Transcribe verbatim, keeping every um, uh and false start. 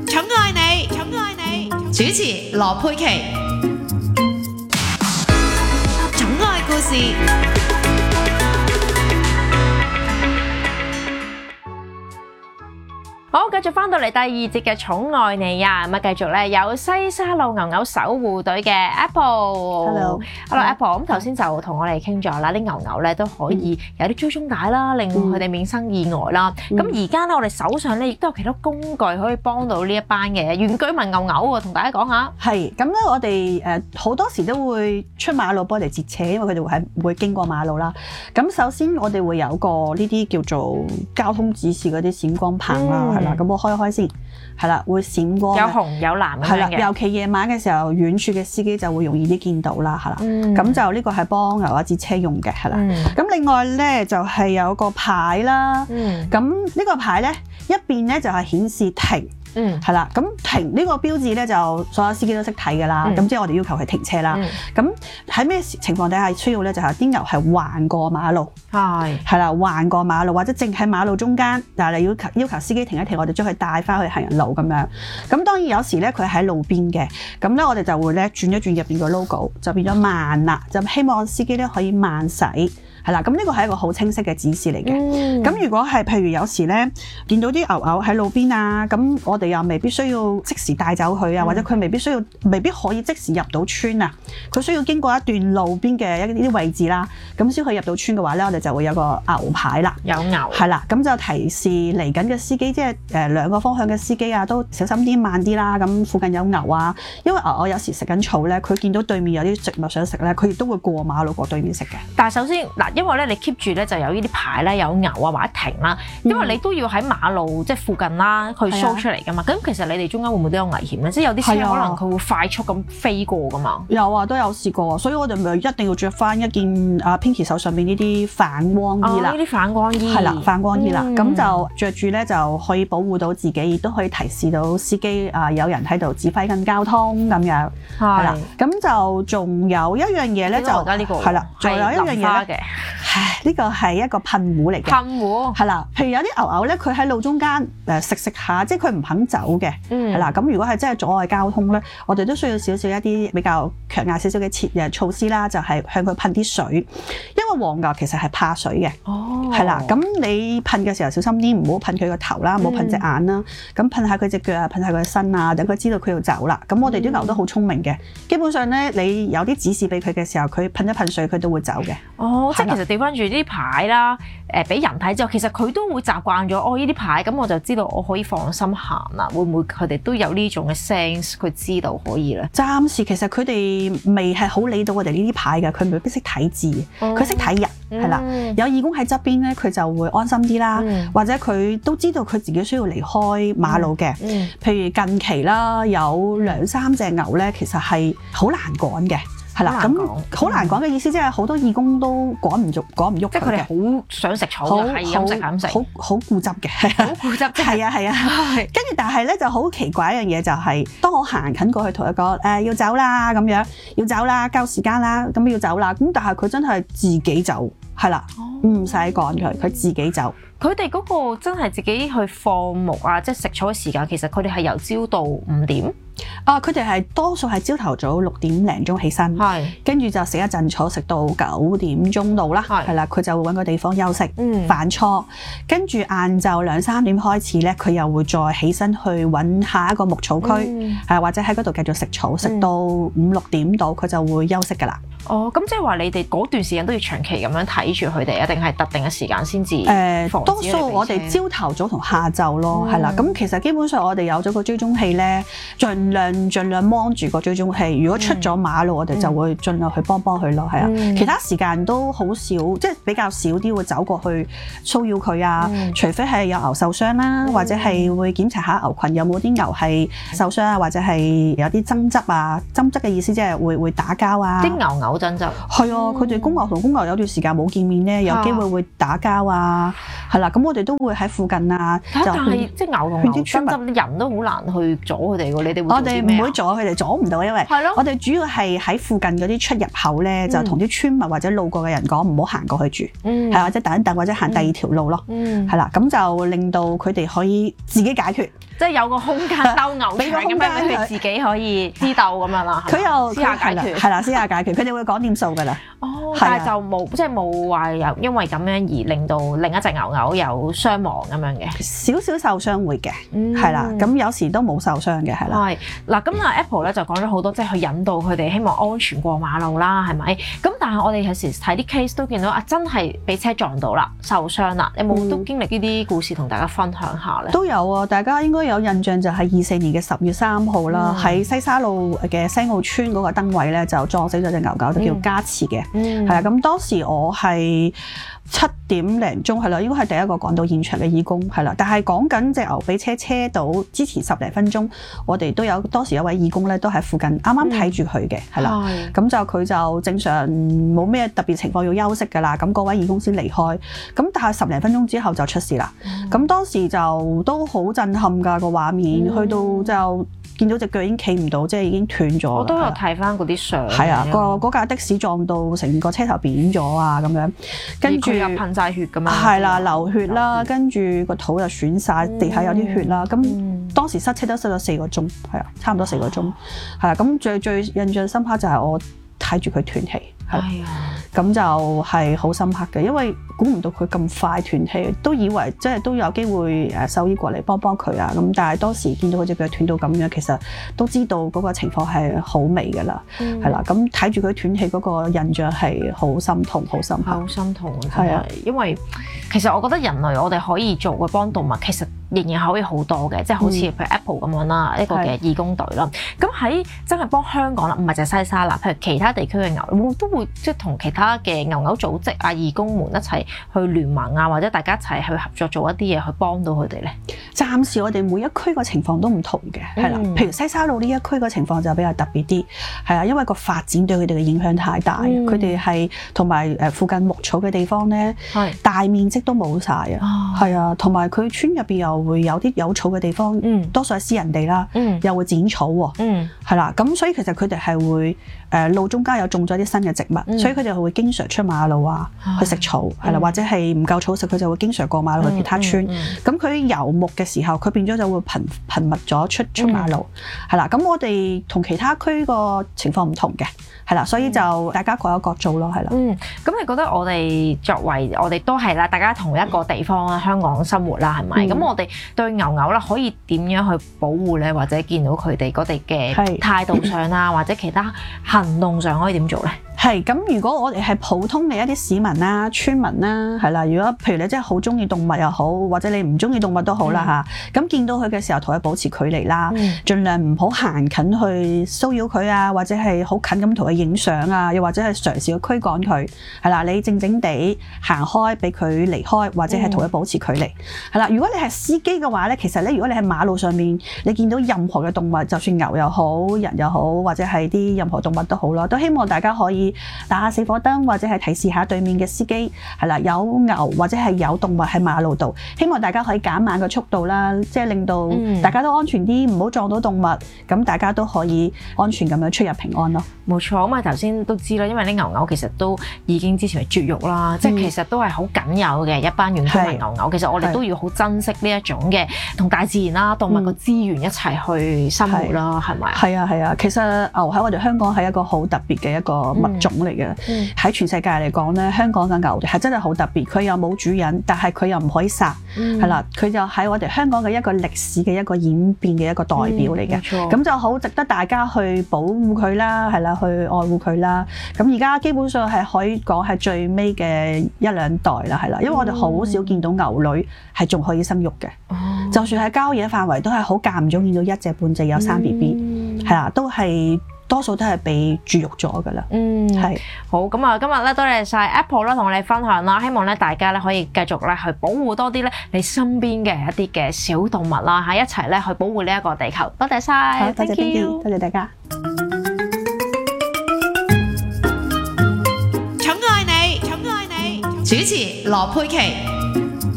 寵愛你，寵愛你，主持羅佩琪，寵愛故事。 好，繼續翻到嚟第二節嘅寵愛你啊，咁啊繼續咧有西沙路牛牛守護隊嘅 Apple。Hello，Hello Apple。咁頭先就同我哋傾咗啦，啲牛牛咧都可以有啲追蹤帶啦，令佢哋免生意外啦。咁而家咧我哋手上咧亦都有其他工具可以幫到呢一班嘅原居民牛牛喎，同大家講下。 係咁咧，我哋誒好多時都會出馬路幫佢哋截車，因為佢哋會係會經過馬路啦。咁首先我哋會有個呢啲叫做交通指示嗰啲閃光棒啦。嗯係啦，咁我開一開先，係啦，會閃光， 有紅有藍咁樣嘅。係啦， 尤其夜晚嘅時候，遠處嘅司機就會容易啲見到啦，係啦。咁、嗯、就呢個係幫牛牛截車用嘅，係啦。咁、嗯、另外咧就係、是、有個牌啦，咁呢、嗯、個牌咧一邊咧就係顯示停。嗯，係啦，咁停呢個標誌咧就所有司機都識睇㗎啦，咁、嗯、即係我哋要求佢停車啦。咁喺咩情況底下需要咧？就係、是、啲牛係橫過馬路，係係啦，橫過馬路或者正喺馬路中間，但係你要求要求司機停一停，我哋將佢帶翻去行人路咁樣。咁當然有時咧佢喺路邊嘅，咁咧我哋就會咧轉一轉入邊個 logo， 就變咗慢啦，就希望司機咧可以慢駛。係啦，咁呢個係一個好清晰嘅指示嚟嘅。咁、嗯、如果係譬如有時咧見到啲牛牛喺路邊啊，咁我哋又未必需要即時帶走佢啊，嗯、或者佢未必需要，未必可以即時入到村啊。佢需要經過一段路邊嘅一啲位置啦，咁先可以入到村嘅話咧，我哋就會有個牛牌啦。有牛。係啦，咁就提示嚟緊嘅司機，即係誒兩個方向嘅司機啊，都小心啲、慢啲啦。咁附近有牛啊，因為牛牛有時食緊草咧，佢見到對面有啲植物想食咧，佢亦都會過馬路過對面食嘅。但係首先嗱。因為咧，你 keep 住咧就有呢啲牌咧，有牛啊或者停啦。因為你都要喺馬路即係附近啦，去 show 出嚟噶嘛。咁、啊、其實你哋中間會唔會都有危險咧？即係有啲車可能佢會快速咁飛過噶嘛。有啊，都有試過，所以我哋咪一定要着翻一件啊 Pinky 手上邊呢啲反光衣啦。呢啲、哦、反光衣係啦，反光衣啦。咁、嗯、就着住咧就可以保護到自己，亦都可以提示到司機啊有人喺度指揮緊交通咁樣。係啦，咁就仲有一樣嘢咧，就係啦，仲有一樣嘢咧。唉，呢個係一個噴壺嚟嘅。噴壺係啦，譬如有啲牛牛咧，佢喺路中間誒食食下，即係佢唔肯走嘅，係、嗯、啦。咁如果係真係阻礙交通咧，我哋都需要少少一啲比較強硬少少嘅設誒措施啦，就係、是、向佢噴啲水，因為黃牛其實係怕水嘅。哦，係啦。咁你噴嘅時候小心啲，唔好噴佢個頭啦，唔好噴隻眼啦。咁、嗯、噴下佢隻腳啊，噴下佢身啊，等佢知道佢要走啦。咁我哋啲牛都好聰明嘅，基本上咧，你有啲指示俾佢嘅時候，佢噴一噴水，佢都會走嘅。哦，即係其實調翻住啲牌啦，誒、呃、俾人睇之後，其實佢都會習慣咗哦。呢啲牌咁我就知道我可以放心行啦。會唔會佢哋都有呢種嘅 sense？佢知道可以咧？暫時其實佢哋未係好理到我哋呢啲牌嘅，佢未必識睇字，佢識睇人係啦、嗯。有義工喺側邊咧，佢就會安心啲啦、嗯。或者佢都知道佢自己需要離開馬路嘅、嗯嗯。譬如近期啦，有兩三隻牛咧，其實係好難趕嘅。係啦，咁好難講嘅意思，即係好多義工都趕唔喐，趕唔喐。即係佢哋好想食草嘅，係咁食咁食，好好固執嘅，好固執。係啊係啊，跟住但係咧就好奇怪一樣嘢，就係、是、當我行近過去同佢講誒要走啦咁樣，要走啦，夠時間啦，咁要走啦。咁但係佢真係自己走，係啦，唔使趕佢，佢自己走。佢哋嗰個真係自己去放牧啊，即係食草嘅時間，其實佢哋係由朝到五點。啊！佢哋係多數係朝頭早六點零鐘起身，跟住就食一陣草，食到九點鐘到啦，係啦，佢就會揾個地方休息，飯初，跟住晏晝兩三點開始咧，佢又會再起身去揾下一個牧草區，係、嗯、或者喺嗰度繼續食草，食、嗯、到五六點到，佢就會休息㗎啦。哦，咁即係話你哋嗰段時間都要長期咁樣睇住佢哋，一定係特定嘅時間先至？誒、呃，多數我哋朝頭早同下晝咯，係、嗯、啦。咁其實基本上我哋有咗個追蹤器咧，盡量盡量幫住個追蹤器。如果出咗馬路，嗯、我哋就會盡量去幫幫佢咯，係、嗯、啊。其他時間都好少，即係比較少啲會走過去騷擾佢啊、嗯。除非係有牛受傷啦、嗯，或者係會檢查下牛群有冇啲牛係受傷啊，或者係有啲爭執啊。爭執嘅意思即係會會打交啊。啲牛牛爭執係啊，佢哋公牛同公牛有段時間冇見面咧，有機會會打交啊。係啦，咁我哋都會喺附近啊。但係即係牛同牛爭執，人都好難去阻佢哋㗎。你哋會做啲咩？我哋唔會阻佢哋，阻唔到，因為我哋主要係喺附近嗰啲出入口咧、嗯，就同啲村民或者路過嘅人講唔好行過去住，係、嗯、或者等一等或者行第二條路咯。係、嗯、啦，咁就令到佢哋可以自己解決。 即係有個空間鬥牛場咁樣，俾佢自己可以知道咁樣啦。 佢又私下解決， 係啦，私下解決，佢哋會講點數㗎啦。 哦，但係就冇即係冇話有因為咁樣而令到另一隻牛牛有傷亡咁樣嘅。少少受傷會嘅，係啦、嗯。咁有時都冇受傷嘅，係啦。 係嗱，咁啊 Apple 咧就講咗好多，即係去引導佢哋希望安全過馬路啦，係咪？咁但係我哋有時睇啲 case 都見到啊，真係俾車撞到啦，受傷啦。有冇都經歷呢啲故事同大家分享下咧？都有啊，大家應該有印象就係二四年嘅十月三號啦，喺、嗯、西沙路嘅西澳村嗰個燈位咧就撞死咗隻牛狗，就叫加持嘅。係啊、嗯，咁當時我係七點零鐘係啦，應該係第一個趕到現場嘅義工係啦。但係講緊隻牛俾車車到之前十零分鐘，我哋都有當時有位義工咧，都喺附近啱啱睇住佢嘅係啦。咁就佢就正常冇咩特別情況要休息㗎啦。咁嗰位義工先離開。咁但係十零分鐘之後就出事啦。咁、嗯、當時就都好震撼㗎個畫面，嗯、去到就見到隻腳已經企唔到，即係已經斷咗。我都有睇翻嗰啲相。係啊，個嗰架的士撞到成個車頭扁咗啊咁樣，跟住又噴晒血咁樣。係啦，流血啦，跟住個肚又損晒，地下有啲血啦。咁、嗯、當時塞車都塞咗四個鐘，係啊，差唔多四個鐘。係啊，咁最最印象深刻就係我睇住佢斷氣。係啊，咁就係好深刻嘅，因為估唔到佢咁快斷氣，都以為即係都有機會誒獸醫過嚟幫幫佢啊，咁但係當時見到佢隻腳斷到咁樣，其實都知道嗰個情況係好微㗎啦，係啦、嗯，咁睇住佢斷氣嗰個印象係好心痛，好深刻，好心痛啊！係啊，因為其實我覺得人類我哋可以做嘅幫動物，其實仍然可以好多嘅，即係好似譬如 Apple 咁樣啦，嗯、一個嘅義工隊啦。咁喺真係幫香港啦，唔係就係西沙啦，譬如其他地區嘅牛，都會即係同其他嘅牛牛組織啊、義工們一齊去聯盟啊，或者大家一齊去合作做一啲嘢去幫到佢哋咧。暫時我哋每一區個情況都唔同嘅，係啦、嗯。譬如西沙路呢一區個情況就比較特別啲，係啊，因為個發展對佢哋嘅影響太大，佢哋係同埋誒附近牧草嘅地方咧，係大面積都冇晒啊，係啊，同埋佢村入邊又會有啲有草嘅地方，嗯、多數係私人地啦，嗯、又會剪草喎，係啦、嗯，咁所以其實佢哋係會誒、呃、路中間有種咗啲新嘅植物，嗯、所以佢哋會經常出馬路啊，去食草，係啦、嗯，或者係唔夠草食，佢就會經常過馬路去其他村。咁佢遊牧嘅時候，佢變咗就會頻頻密咗出出馬路，係啦、嗯。咁我哋同其他區個情況唔同嘅，係啦，所以就大家各有各做咯，係啦。嗯，咁你覺得我哋作為我哋都係啦，大家同一個地方啦，香港生活啦，係咪？咁、嗯、我哋對牛牛啦，可以點樣去保護咧？或者見到佢哋嗰哋嘅態度上啊，或者其他行動上可以點做咧？係咁，如果我哋係普通嘅一啲市民啦、村民啦，係啦，如果譬如你真係好中意動物又好，或者你唔中意動物都好啦嚇，咁、嗯、見到佢嘅時候，同佢保持距離啦，嗯、盡量唔好行近去騷擾佢啊，或者係好近咁同佢影相啊，又或者係嘗試去驅趕佢，係啦，你靜靜地行開，俾佢離開，或者係同佢保持距離，係啦、嗯。如果你係司機嘅話咧，其實咧，如果你喺馬路上面，你見到任何嘅動物，就算牛又好、人又好，或者係啲任何動物都好啦，都希望大家可以打下死火燈，或者係提示下對面嘅司機，係啦，有牛或者係有動物喺馬路度，希望大家可以減慢個速度啦，即係令到大家都安全啲，唔好撞到動物，咁大家都可以安全咁樣出入平安咯。冇錯，咁啊頭先都知啦，因為啲牛牛其實都已經之前係絕育啦，嗯、即係其實都係好僅有嘅一班原居民牛牛。是其實我哋都要好珍惜呢一種嘅同大自然啦、動物個資源一齊去生活啦，係咪、嗯？係啊係啊，其實牛喺我哋香港係一個好特別嘅一個物種嚟嘅。喺、嗯、全世界嚟講咧，香港嘅牛係真係好特別，佢又冇主人，但係佢又唔可以殺，係啦、嗯，佢就喺我哋香港嘅一個歷史嘅一個演變嘅一個代表嚟嘅。咁、嗯、就好值得大家去保護佢啦，係啦，去愛護佢啦。咁而家基本上係可以講係最尾嘅一兩代啦，係啦，因為我哋好少見到牛女係仲可以生育嘅，嗯、就算喺郊野範圍都係好間唔中見到一隻半隻有生 B B， 係啦，都係。多數都係被絕育咗㗎啦。嗯，係是好咁啊！今日咧多謝晒 Apple 啦，同我哋分享啦。希望咧大家咧可以繼續咧去保護多啲咧你身邊嘅一啲嘅小動物啦，嚇一齊咧去保護呢一個地球。多謝晒，多謝 Binky，多謝大家。 寵愛你，寵愛你，主持羅佩琪。